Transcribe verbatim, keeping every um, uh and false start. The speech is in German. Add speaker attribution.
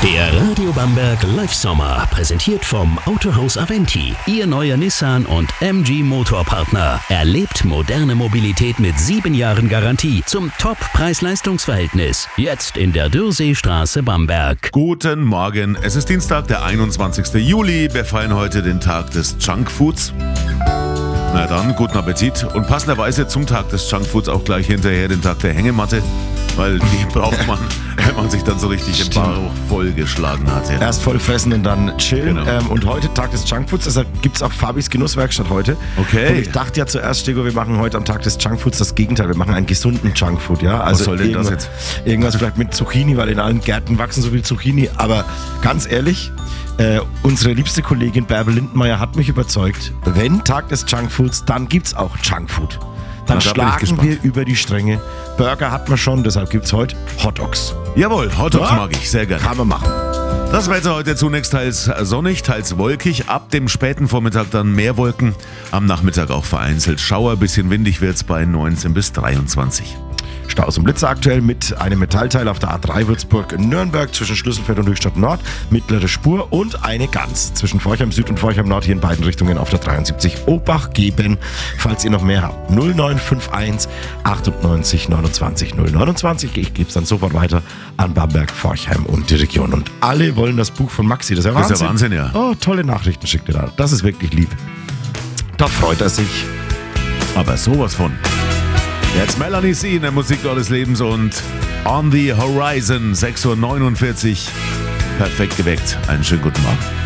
Speaker 1: Der Radio Bamberg Live Sommer, präsentiert vom Autohaus Aventi. Ihr neuer Nissan und M G Motorpartner. Erlebt moderne Mobilität mit sieben Jahren Garantie zum Top-Preis-Leistungs-Verhältnis. Jetzt in der Dürrseestraße Bamberg.
Speaker 2: Guten Morgen, es ist Dienstag, der einundzwanzigsten Juli. Wir feiern heute den Tag des Junkfoods. Na dann, guten Appetit und passenderweise zum Tag des Junkfoods auch gleich hinterher den Tag der Hängematte, weil die braucht man, wenn man sich dann so richtig im Bauch vollgeschlagen hat. Ja.
Speaker 3: Erst voll fressen und dann chillen.
Speaker 2: Genau.
Speaker 3: Ähm, und heute Tag des Junkfoods, deshalb gibt es auch Fabis Genusswerkstatt heute.
Speaker 2: Okay.
Speaker 3: Und ich dachte ja zuerst, Stego, wir machen heute am Tag des Junkfoods das Gegenteil. Wir machen einen gesunden Junkfood. Ja? Also
Speaker 2: Was soll denn das jetzt?
Speaker 3: Irgendwas vielleicht mit Zucchini, weil in allen Gärten wachsen so viel Zucchini. Aber ganz ehrlich, Äh, unsere liebste Kollegin Bärbel Lindenmeier hat mich überzeugt, wenn Tag des Junkfoods, dann gibt's auch Junkfood. Dann
Speaker 2: Na, da bin ich
Speaker 3: schlagen
Speaker 2: gespannt.
Speaker 3: wir über die Stränge. Burger hat man schon, deshalb gibt's heute Hotdogs.
Speaker 2: Jawohl, Hotdogs
Speaker 3: Ja?
Speaker 2: mag ich sehr gerne.
Speaker 3: Kann man machen.
Speaker 2: Das Wetter heute zunächst teils sonnig, teils wolkig. Ab dem späten Vormittag dann mehr Wolken. Am Nachmittag auch vereinzelt Schauer. Bisschen windig wird's bei neunzehn bis dreiundzwanzig.
Speaker 3: Staus und Blitzer aktuell mit einem Metallteil auf der A drei Würzburg-Nürnberg zwischen Schlüsselfeld und Höchstadt Nord, mittlere Spur und eine Gans zwischen Forchheim Süd und Forchheim Nord hier in beiden Richtungen auf der dreiundsiebzig Obach geben, falls ihr noch mehr habt. null neun fünf eins achtundneunzig neunundzwanzig null neunundzwanzig. Ich gebe es dann sofort weiter an Bamberg, Forchheim und die Region. Und alle wollen das Buch von Maxi. Das ist ja
Speaker 2: Das
Speaker 3: Wahnsinn.
Speaker 2: ist ja Wahnsinn, ja.
Speaker 3: Oh, tolle Nachrichten schickt ihr da. Das ist wirklich lieb. Da freut er sich.
Speaker 2: Aber sowas von. Jetzt Melanie C. in der Musik des Lebens und On the Horizon, sechs Uhr neunundvierzig. Perfekt geweckt. Einen schönen guten Morgen.